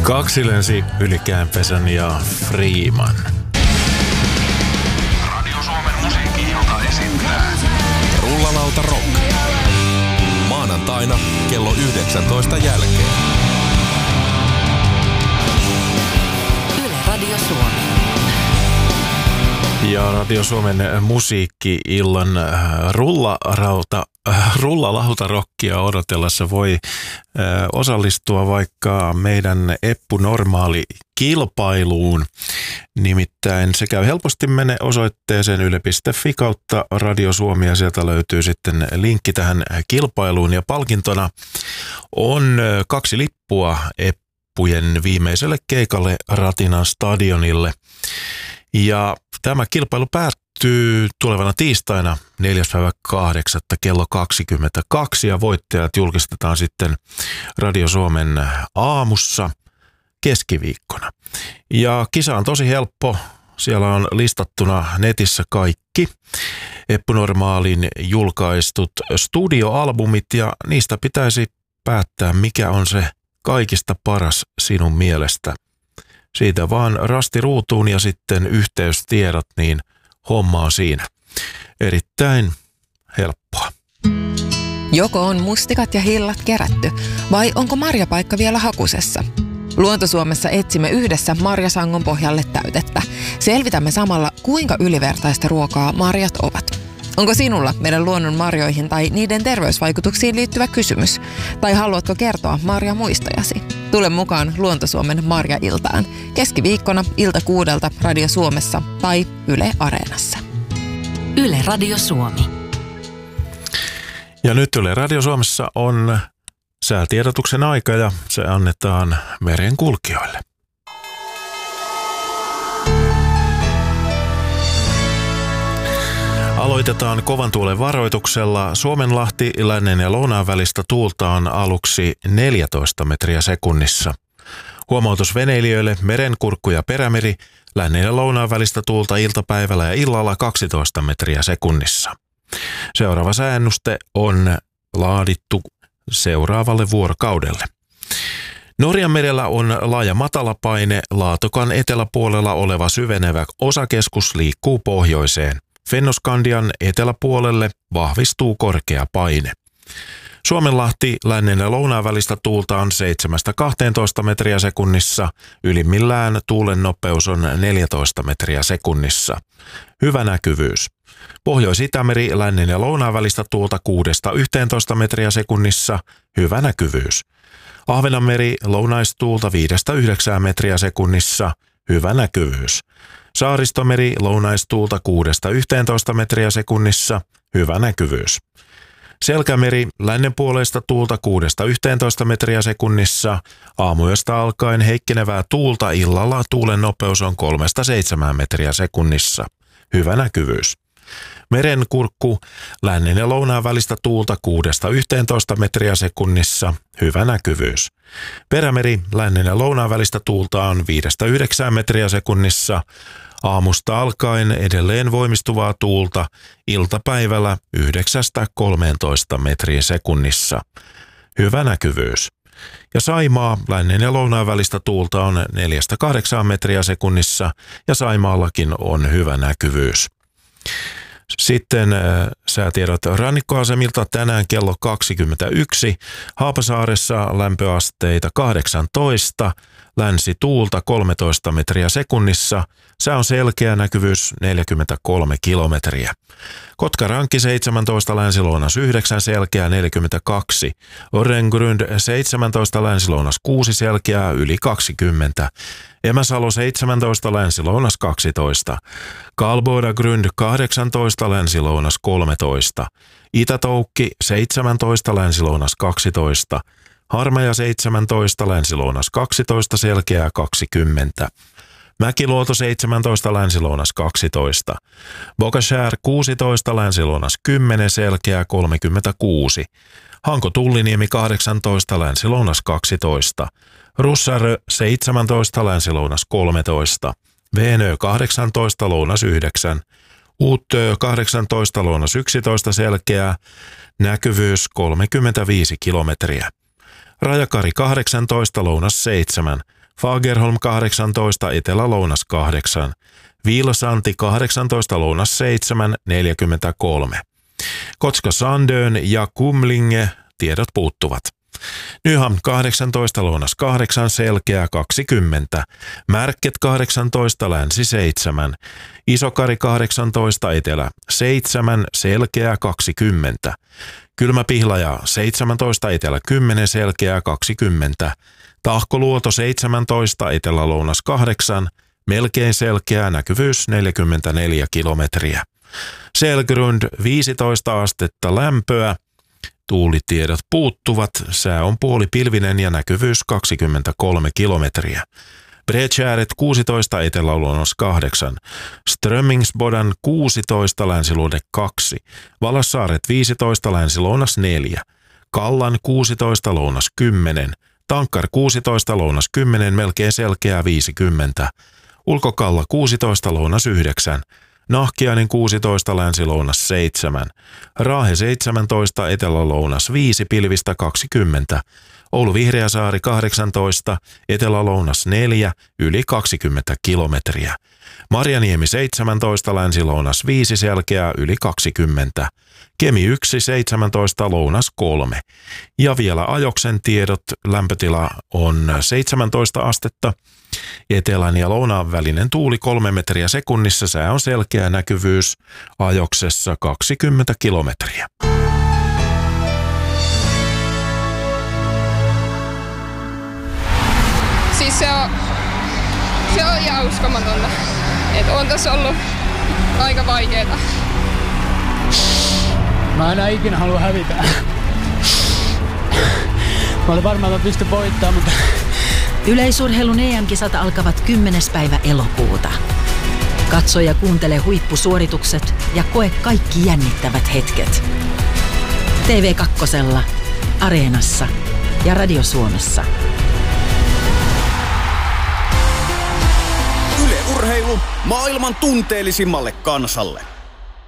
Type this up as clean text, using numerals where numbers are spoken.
Kaksi lensi yli Käänpesän ja Freeman. Radio Suomen musiikki-ilta esittää Rullalauta Rock. Maanantaina kello 19 jälkeen. Yle Radio Suomi. Ja Radio Suomen musiikki-illan rullalautarokia odotellessa voi osallistua vaikka meidän Eppu Normaali kilpailuun. Nimittäin se käy helposti mene osoitteeseen yle.fi kautta Radio Suomi ja sieltä löytyy sitten linkki tähän kilpailuun. Ja palkintona on 2 lippua Eppujen viimeiselle keikalle Ratinan stadionille. Ja tämä kilpailu päättyy tulevana tiistaina 4.8. kello 22 ja voittajat julkistetaan sitten Radio Suomen aamussa keskiviikkona. Ja kisa on tosi helppo. Siellä on listattuna netissä kaikki Eppu Normaalin julkaistut studioalbumit ja niistä pitäisi päättää, mikä on se kaikista paras sinun mielestä. Siitä vaan rasti ruutuun ja sitten yhteystiedot, niin homma on siinä. Erittäin helppoa. Joko on mustikat ja hillat kerätty, vai onko marjapaikka vielä hakusessa? Luontosuomessa etsimme yhdessä marjasangon pohjalle täytettä. Selvitämme samalla, kuinka ylivertaista ruokaa marjat ovat. Onko sinulla meidän luonnon marjoihin tai niiden terveysvaikutuksiin liittyvä kysymys? Tai haluatko kertoa marjamuistojasi? Tule mukaan Luontosuomen Marja-iltaan. Keskiviikkona ilta 6 Radio Suomessa tai Yle Areenassa. Yle Radio Suomi. Ja nyt Yle Radio Suomessa on säätiedotuksen aika ja se annetaan merenkulkijoille. Aloitetaan kovan tuulen varoituksella. Suomenlahti, lännen ja lounaan välistä tuulta on aluksi 14 metriä sekunnissa. Huomautus veneilijöille, merenkurkku ja perämeri, lännen ja lounaan välistä tuulta iltapäivällä ja illalla 12 metriä sekunnissa. Seuraava sääennuste on laadittu seuraavalle vuorokaudelle. Norjan merellä on laaja matalapaine, Laatokan eteläpuolella oleva syvenevä osakeskus liikkuu pohjoiseen. Fennoskandian eteläpuolelle vahvistuu korkea paine. Suomenlahti, lännen ja lounaan välistä tuulta on 7-12 metriä sekunnissa, ylimmillään tuulen nopeus on 14 metriä sekunnissa. Hyvä näkyvyys. Pohjois-Itämeri, lännen ja lounaan välistä tuulta 6-11 metriä sekunnissa, hyvä näkyvyys. Ahvenanmeri, lounaistuulta 5-9 metriä sekunnissa, hyvä näkyvyys. Saaristomeri, lounaistuulta 6-11 metriä sekunnissa, hyvä näkyvyys. Selkämeri, lännenpuoleista tuulta 6-11 metriä sekunnissa, aamuyöstä alkaen heikkenevää tuulta, illalla tuulen nopeus on 3-7 metriä sekunnissa, hyvä näkyvyys. Merenkurkku, lännen ja lounaan välistä tuulta 6-11 metriä sekunnissa, hyvä näkyvyys. Perämeri, lännen ja lounaan välistä tuulta on 5-9 metriä sekunnissa, aamusta alkaen edelleen voimistuvaa tuulta, iltapäivällä 9-13 metriä sekunnissa, hyvä näkyvyys. Ja Saimaa, lännen ja lounaan välistä tuulta on 4-8 metriä sekunnissa ja Saimaallakin on hyvä näkyvyys. Sitten säätiedot rannikkoasemilta tänään kello 21. Haapasaaressa lämpöasteita 18, länsituulta 13 metriä sekunnissa, sää on selkeä, näkyvyys 43 kilometriä. Kotkarankki 17, länsilounas 9, selkeää 42. Orrengrund 17, länsilounas 6, selkeää yli 20. Emäsalo 17, länsilounas 12. Kalbodagrund 18, länsilounas 13. Itätoukki 17, länsilounas 12. Harmaja 17, länsilounas 12, selkeää 20. Mäkiluoto 17, länsilounas 12. Bogashär 16, länsilounas 10, selkeää 36. Hanko Tulliniemi 18, länsilounas 12. Russarö 17, länsilounas 13. Veenö 18, lounas 9. Uuttöö 18, lounas 11, selkeää, näkyvyys 35 kilometriä. Rajakari 18, lounas 7. Fagerholm 18, Etelä-Lounas 8. Viilosanti 18, Lounas 7, 43. Kotska Sandön ja Kumlinge, tiedot puuttuvat. Nyhamn 18, Lounas 8, Selkeä 20. Märket 18, Länsi 7. Isokari 18, Etelä 7, Selkeä 20. Kylmäpihlaja 17, Etelä 10, Selkeä 20. Tahkoluoto 17, Etelä-Lounas 8, melkein selkeä, näkyvyys 44 kilometriä. Selgrund 15 astetta lämpöä, tuulitiedot puuttuvat, sää on puolipilvinen ja näkyvyys 23 kilometriä. Bredkärret 16, Etelä-Lounas 8, Strömmingsbodan 16, Länsiluode 2, Valassaaret 15, Länsi-Lounas 4, Kallan 16, Lounas 10, Tankkar 16, Lounas 10, melkein selkeää 50, Ulkokalla 16, Lounas 9, Nahkiainen 16, Länsi-Lounas 7, Raahe 17, Etelä-Lounas 5, pilvistä 20, Oulu Vihreäsaari 18, Etelä-Lounas 4, yli 20 kilometriä. Marjaniemi 17, Länsi-Lounas 5, selkeää yli 20. Kemi 1, 17, Lounas 3. Ja vielä ajoksen tiedot, lämpötila on 17 astetta. Etelän ja lounaan välinen tuuli 3 metriä sekunnissa, sää on selkeä, näkyvyys ajoksessa 20 kilometriä. Siis se on ihan uskomatonta. Et on tässä ollut aika vaikeeta. Mä enää ikinä halua hävitä. Mä olin varmaan, että mä pystyn voittamaan, mutta... Yleisurheilun EM-kisat alkavat 10. päivä elokuuta. Katso ja kuuntele huippusuoritukset ja koe kaikki jännittävät hetket. TV2, Areenassa ja Radio Suomessa. Yle Urheilu maailman tunteellisimmalle kansalle.